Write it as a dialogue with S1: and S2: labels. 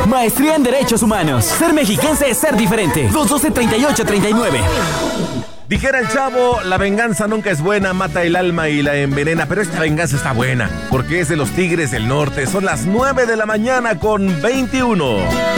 S1: Maestría en Derechos Humanos. Ser mexiquense es ser diferente. 212-3839.
S2: Dijera el chavo, la venganza nunca es buena, mata el alma y la envenena, pero esta venganza está buena, porque es de los Tigres del Norte. Son las 9 de la mañana con 21.